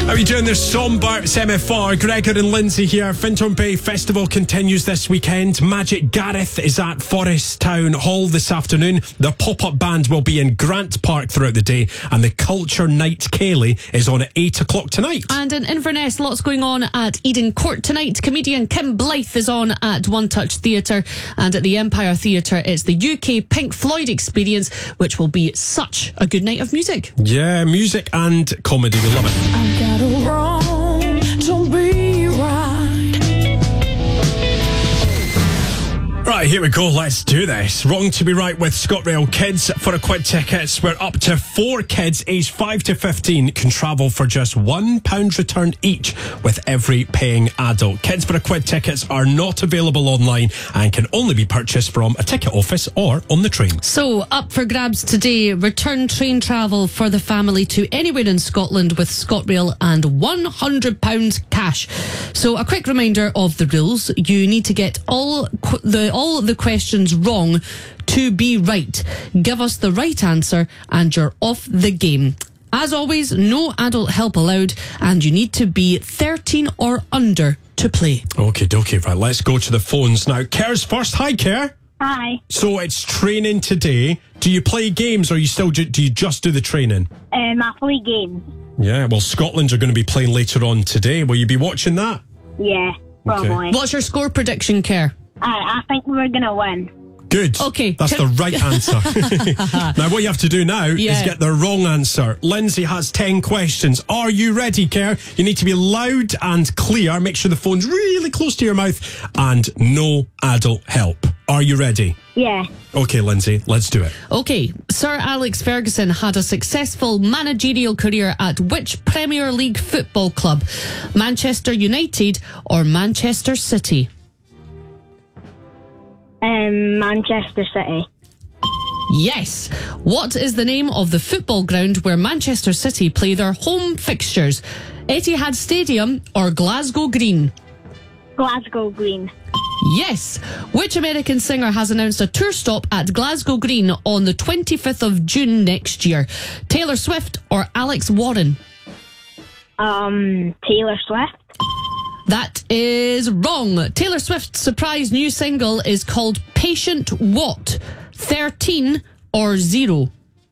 How are you doing? There's Sean Bart's MFR, Gregor and Lindsay here. Fintern Bay Festival continues this weekend. Magic Gareth is at Forest Town Hall this afternoon. The pop-up band will be in Grant Park throughout the day, and the Culture Night Cayley is on at 8 o'clock tonight. And in Inverness, lots going on at Eden Court tonight. Comedian Kim Blythe is on at One Touch Theatre, and at the Empire Theatre it's the UK Pink Floyd Experience, which will be such a good night of music. Yeah, music and comedy, we love it. I got it wrong, don't be right. Right, here we go. Let's do this. Wrong to be right with ScotRail Kids. For a quick tickets, where up to 4 kids aged 5 to 15 can travel for just £1 returned each with every paying adult. Kids for a quick tickets are not available online and can only be purchased from a ticket office or on the train. So, up for grabs today, return train travel for the family to anywhere in Scotland with ScotRail and £100 cash. So, a quick reminder of the rules. You need to get all the questions wrong to be right. Give us the right answer and you're off the game. As always, no adult help allowed, and you need to be 13 or under to play. Okay, dokie, right, let's go to the phones now. Ker's first. Hi, Ker. Hi. So it's training today. Do you play games, or do you just do the training? I play games. Yeah, well, Scotland are going to be playing later on today. Will you be watching that? Yeah, probably. What's your score prediction, Ker? I think we're going to win. Good. Okay. That's the right answer. Now, what you have to do now is get the wrong answer. Lindsay has 10 questions. Are you ready, Kerr? You need to be loud and clear. Make sure the phone's really close to your mouth and no adult help. Are you ready? Yeah. Okay, Lindsay, let's do it. Okay, Sir Alex Ferguson had a successful managerial career at which Premier League football club? Manchester United or Manchester City? Manchester City. Yes. What is the name of the football ground where Manchester City play their home fixtures? Etihad Stadium or Glasgow Green? Glasgow Green. Yes. Which American singer has announced a tour stop at Glasgow Green on the 25th of June next year? Taylor Swift or Alex Warren? Taylor Swift. That is wrong. Taylor Swift's surprise new single is called Patient What? 13 or 0?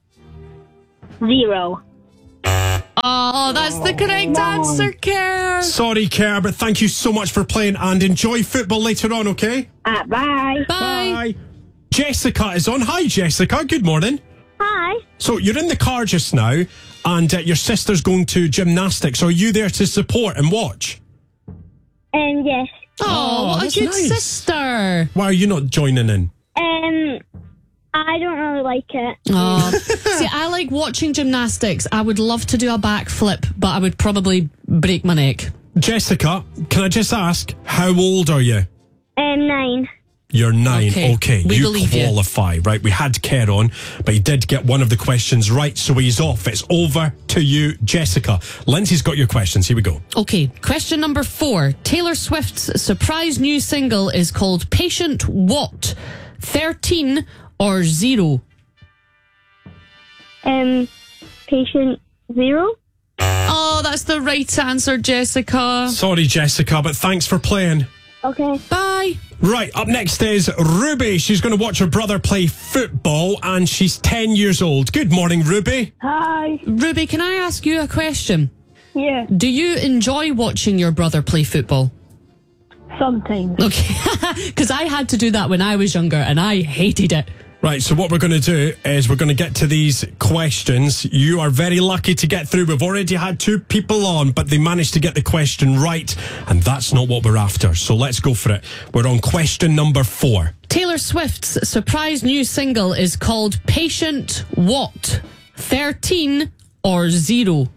0. Oh, that's the correct answer, Kerr. Sorry, Kerr, but thank you so much for playing and enjoy football later on, okay? Bye. Bye. Bye. Jessica is on. Hi, Jessica. Good morning. Hi. So you're in the car just now and your sister's going to gymnastics. Are you there to support and watch? Yes. Oh, what a that's good nice. sister. Why are you not joining in? I don't really like it. Oh. See, I like watching gymnastics. I would love to do a backflip, but I would probably break my neck. Jessica, can I just ask, how old are you? 9. You're 9. Okay, we you believe you. qualify. Right, we had Kerr on, but he did get one of the questions right, so he's off. It's over to you, Jessica. Lindsay's got your questions. Here we go. Okay, question number 4. Taylor Swift's surprise new single is called Patient What? 13 or 0? Patient 0. Oh, that's the right answer, Jessica. Sorry, Jessica, but thanks for playing. Okay. Bye. Right, up next is Ruby. She's going to watch her brother play football, and she's 10 years old. Good morning, Ruby. Hi. Ruby, can I ask you a question? Yeah. Do you enjoy watching your brother play football? Sometimes. Okay, because I had to do that when I was younger, and I hated it. Right, so what we're going to do is we're going to get to these questions. You are very lucky to get through. We've already had 2 people on, but they managed to get the question right, and that's not what we're after. So let's go for it. We're on question number 4. Taylor Swift's surprise new single is called Patient What? 13 or 0?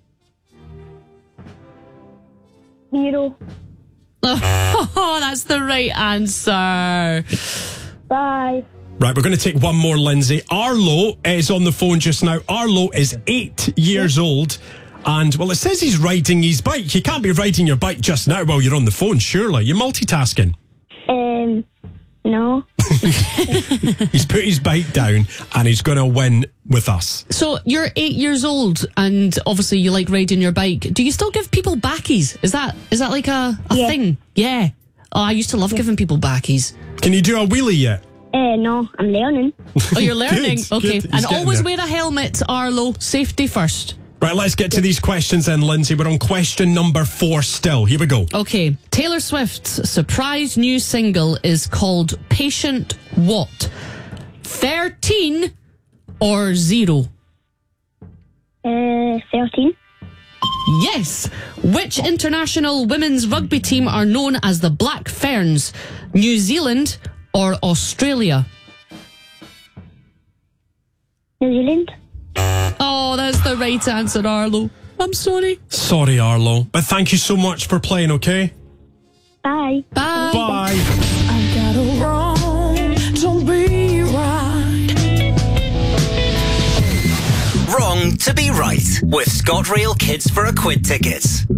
0. Oh, that's the right answer. Bye. Right, we're going to take one more, Lindsay. Arlo is on the phone just now. Arlo is 8 years old. And, well, it says he's riding his bike. You can't be riding your bike just now while you're on the phone, surely. You're multitasking. No. He's put his bike down and he's going to win with us. So you're 8 years old, and obviously you like riding your bike. Do you still give people backies? Is that like a Yeah. thing? Yeah. Oh, I used to love giving people backies. Can you do a wheelie yet? No, I'm learning. Oh, you're learning. Good, Okay. good. He's And getting always there. wear a helmet, Arlo. Safety first. Right, let's get to these questions then, Lindsay. We're on question number 4 still. Here we go. Okay. Taylor Swift's surprise new single is called Patient What? 13 or 0? 13. Yes. Which international women's rugby team are known as the Black Ferns? New Zealand or Australia? New Zealand. Oh, that's the right answer, Arlo. I'm sorry. Sorry, Arlo. But thank you so much for playing, okay? Bye. Bye. Bye. I got it wrong. Don't be right. Wrong to be right with ScotRail Kids for a Quid tickets.